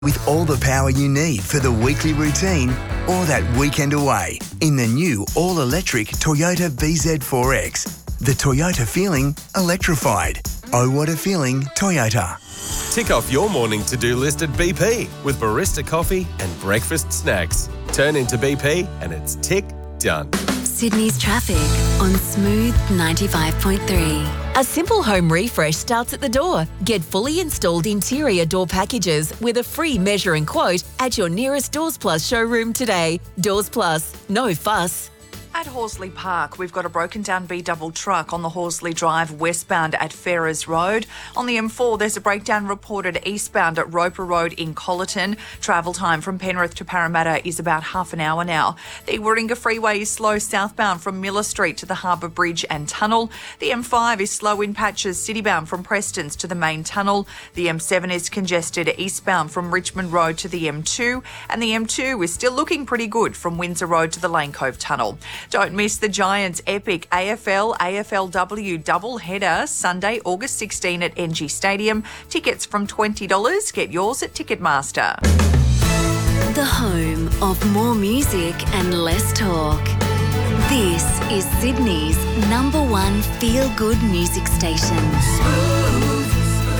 with all the power you need for the weekly routine or that weekend away in the new all-electric Toyota BZ4X. The Toyota feeling electrified. Oh, what a feeling, Toyota. Tick off your morning to-do list at BP with barista coffee and breakfast snacks. Turn into BP and it's tick done. Sydney's traffic on Smooth 95.3. A simple home refresh starts at the door. Get fully installed interior door packages with a free measure and quote at your nearest Doors Plus showroom today. Doors Plus, no fuss. At Horsley Park, we've got a broken down B-double truck on the Horsley Drive westbound at Ferrers Road. On the M4, there's a breakdown reported eastbound at Roper Road in Colleton. Travel time from Penrith to Parramatta is about half an hour now. The Warringah Freeway is slow southbound from Miller Street to the Harbour Bridge and Tunnel. The M5 is slow in patches citybound from Prestons to the main tunnel. The M7 is congested eastbound from Richmond Road to the M2. And the M2 is still looking pretty good from Windsor Road to the Lane Cove Tunnel. Don't miss the Giants' epic AFL-AFLW double-header Sunday, August 16 at NG Stadium. Tickets from $20. Get yours at Ticketmaster. The home of more music and less talk. This is Sydney's #1 feel-good music station. Smooth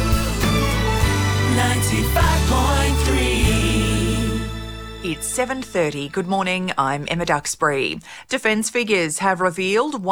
95.3. It's 7:30. Good morning, I'm Emma Duxbury. Defence figures have revealed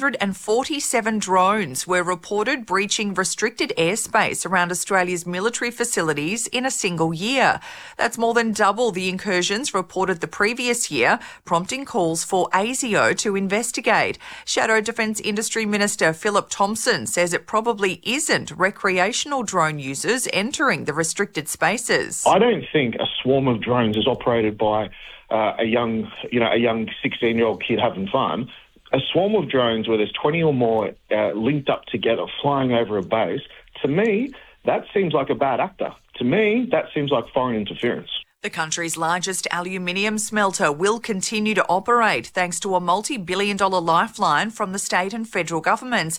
147 drones were reported breaching restricted airspace around Australia's military facilities in a single year. That's more than double the incursions reported the previous year, prompting calls for ASIO to investigate. Shadow Defence Industry Minister Philip Thompson says it probably isn't recreational drone users entering the restricted spaces. I don't think a swarm of drones is operated by a young 16-year-old kid having fun. A swarm of drones where there's 20 or more linked up together flying over a base, to me, that seems like a bad actor. To me, that seems like foreign interference. The country's largest aluminium smelter will continue to operate thanks to a multi-billion-dollar lifeline from the state and federal governments.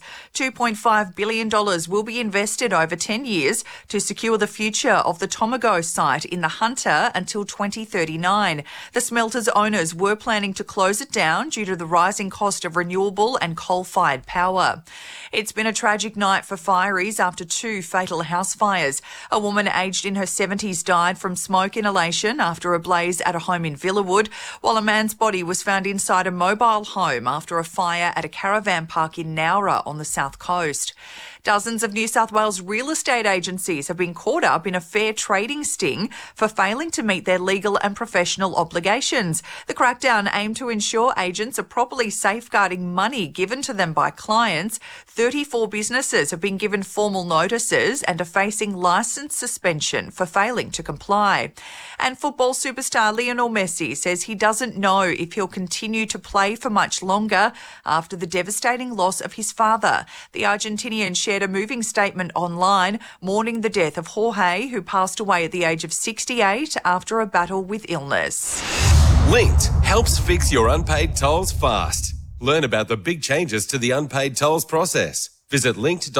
$2.5 billion will be invested over 10 years to secure the future of the Tomago site in the Hunter until 2039. The smelter's owners were planning to close it down due to the rising cost of renewable and coal-fired power. It's been a tragic night for fireys after 2 fatal house fires. A woman aged in her 70s died from smoke inhalation after a blaze at a home in Villawood, while a man's body was found inside a mobile home after a fire at a caravan park in Nowra on the south coast. Dozens of New South Wales real estate agencies have been caught up in a fair trading sting for failing to meet their legal and professional obligations. The crackdown aimed to ensure agents are properly safeguarding money given to them by clients. 34 businesses have been given formal notices and are facing licence suspension for failing to comply. And football superstar Lionel Messi says he doesn't know if he'll continue to play for much longer after the devastating loss of his father. The Argentinian shared a moving statement online mourning the death of Jorge, who passed away at the age of 68 after a battle with illness. Linked helps fix your unpaid tolls fast. Learn about the big changes to the unpaid tolls process. Visit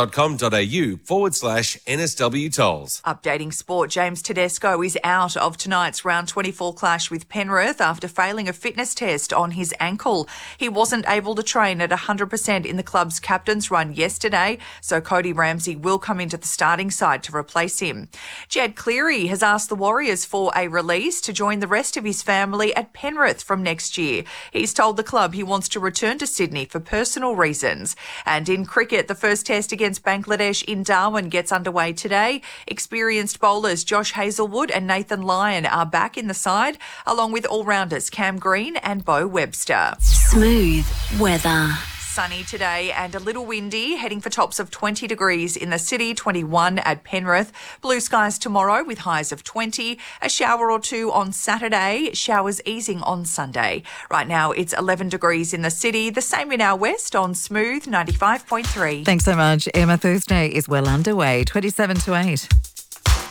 linked.com.au/NSW tolls. Updating sport, James Tedesco is out of tonight's round 24 clash with Penrith after failing a fitness test on his ankle. He wasn't able to train at 100% in the club's captain's run yesterday, so Cody Ramsey will come into the starting side to replace him. Jed Cleary has asked the Warriors for a release to join the rest of his family at Penrith from next year. He's told the club he wants to return to Sydney for personal reasons. And in cricket, the first test against Bangladesh in Darwin gets underway today. Experienced bowlers Josh Hazlewood and Nathan Lyon are back in the side, along with all-rounders Cam Green and Bo Webster. Smooth weather. Sunny today and a little windy, heading for tops of 20 degrees in the city, 21 at Penrith. Blue skies tomorrow with highs of 20. A shower or two on Saturday, showers easing on Sunday. Right now it's 11 degrees in the city, the same in our west on Smooth 95.3. Thanks so much, Emma. Thursday is well underway, 27 to 8.